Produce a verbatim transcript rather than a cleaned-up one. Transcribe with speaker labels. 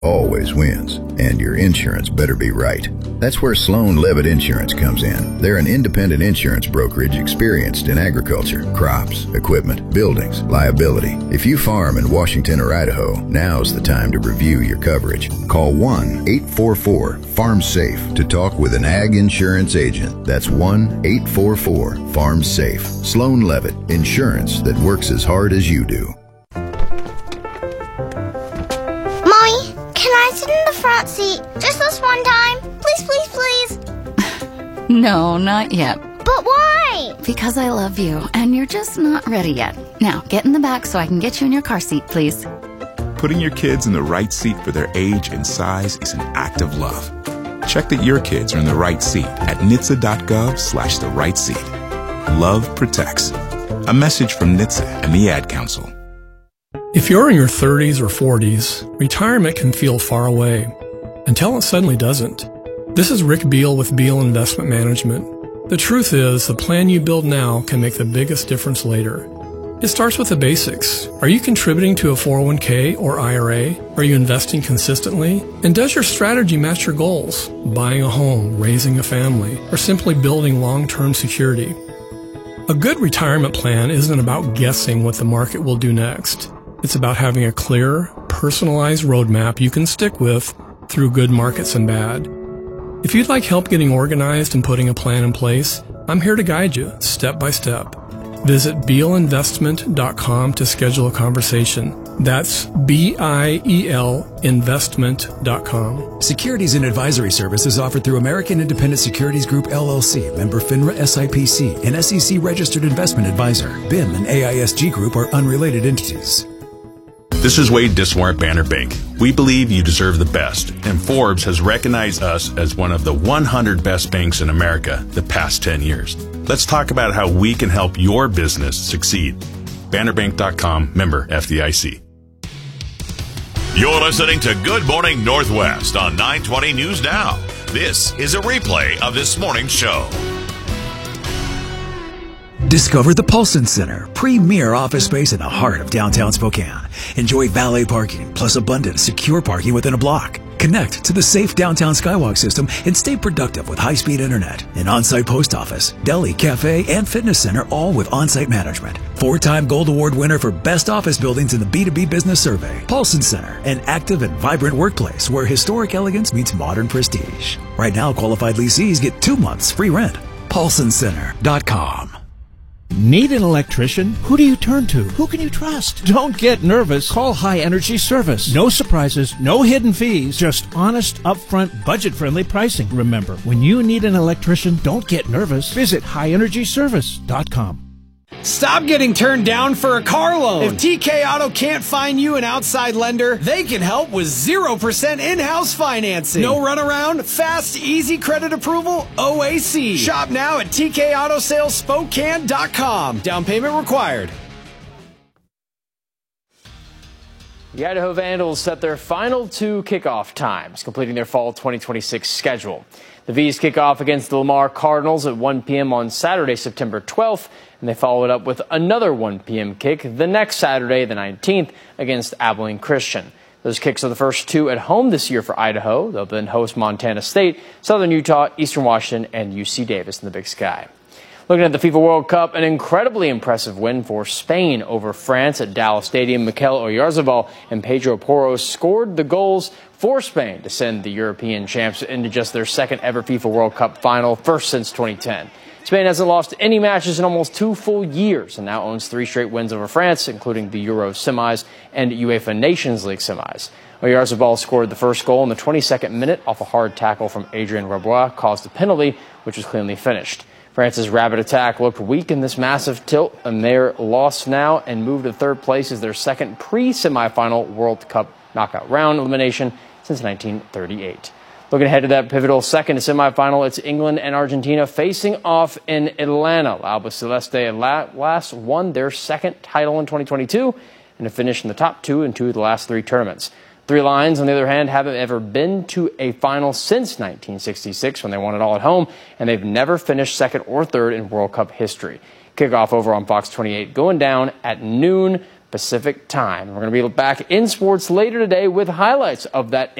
Speaker 1: always wins, and your insurance better be right. That's where Sloan Levitt Insurance comes in. They're an independent insurance brokerage experienced in agriculture, crops, equipment, buildings, liability. If you farm in Washington or Idaho, now's the time to review your coverage. Call one eight four four farm safe to talk with an ag insurance agent. That's one eight four four farm safe. Sloan Levitt, insurance that works as hard as you do.
Speaker 2: Can I sit in the front seat just this one time? Please, please, please.
Speaker 3: No, not yet.
Speaker 2: But why?
Speaker 3: Because I love you, and you're just not ready yet. Now, get in the back so I can get you in your car seat, please.
Speaker 4: Putting your kids in the right seat for their age and size is an act of love. Check that your kids are in the right seat at N H T S A dot gov slash the right seat. Love protects. A message from N H T S A and the Ad Council.
Speaker 5: If you're in your thirties or forties, retirement can feel far away, until it suddenly doesn't. This is Rick Beal with Beal Investment Management. The truth is, the plan you build now can make the biggest difference later. It starts with the basics. Are you contributing to a four oh one k or I R A? Are you investing consistently? And does your strategy match your goals? Buying a home, raising a family, or simply building long-term security? A good retirement plan isn't about guessing what the market will do next. It's about having a clear, personalized roadmap you can stick with through good markets and bad. If you'd like help getting organized and putting a plan in place, I'm here to guide you step by step. Visit Beal Investment dot com to schedule a conversation. That's B I E L investment dot com.
Speaker 6: Securities and advisory services offered through American Independent Securities Group, L L C, member FINRA S I P C, an S E C-registered investment advisor. B I M and A I S G Group are unrelated entities.
Speaker 7: This is Wade Dismore at Banner Bank. We believe you deserve the best, and Forbes has recognized us as one of the one hundred best banks in America the past ten years. Let's talk about how we can help your business succeed. Banner Bank dot com, member F D I C.
Speaker 8: You're listening to Good Morning Northwest on nine twenty News Now. This is a replay of this morning's show.
Speaker 6: Discover the Paulson Center, premier office space in the heart of downtown Spokane. Enjoy valet parking, plus abundant, secure parking within a block. Connect to the safe downtown Skywalk system and stay productive with high-speed internet. An on-site post office, deli, cafe, and fitness center, all with on-site management. Four-time Gold Award winner for Best Office Buildings in the B two B Business Survey. Paulson Center, an active and vibrant workplace where historic elegance meets modern prestige. Right now, qualified lessees get two months free rent. Paulson Center dot com.
Speaker 9: Need an electrician? Who do you turn to? Who can you trust? Don't get nervous. Call High Energy Service. No surprises, no hidden fees, just honest, upfront, budget-friendly pricing. Remember, when you need an electrician, don't get nervous. Visit high energy service dot com.
Speaker 10: Stop getting turned down for a car loan. If T K Auto can't find you an outside lender, they can help with zero percent in-house financing. No runaround, fast, easy credit approval, O A C. Shop now at T K Auto Sales Spokane dot com. Down payment required.
Speaker 11: The Idaho Vandals set their final two kickoff times, completing their fall twenty twenty-six schedule. The V's kick off against the Lamar Cardinals at one p.m. on Saturday, September twelfth, and they follow it up with another one p.m. kick the next Saturday, the nineteenth, against Abilene Christian. Those kicks are the first two at home this year for Idaho. They'll then host Montana State, Southern Utah, Eastern Washington, and U C Davis in the Big Sky. Looking at the FIFA World Cup, an incredibly impressive win for Spain over France at Dallas Stadium. Mikel Oyarzabal and Pedro Porro scored the goals for Spain to send the European champs into just their second ever FIFA World Cup final, first since twenty ten. Spain hasn't lost any matches in almost two full years and now owns three straight wins over France, including the Euro semis and UEFA Nations League semis. Oyarzabal scored the first goal in the twenty-second minute off a hard tackle from Adrien Rabiot, caused a penalty, which was cleanly finished. France's rapid attack looked weak in this massive tilt, and they're lost now and moved to third place as their second pre-semifinal World Cup knockout round elimination since nineteen thirty-eight. Looking ahead to that pivotal second semifinal, it's England and Argentina facing off in Atlanta. Albiceleste last won their second title in twenty twenty-two and have finished in the top two in two of the last three tournaments. Three Lions, on the other hand, haven't ever been to a final since nineteen sixty-six when they won it all at home, and they've never finished second or third in World Cup history. Kickoff over on Fox twenty-eight going down at noon Pacific time. We're going to be back in sports later today with highlights of that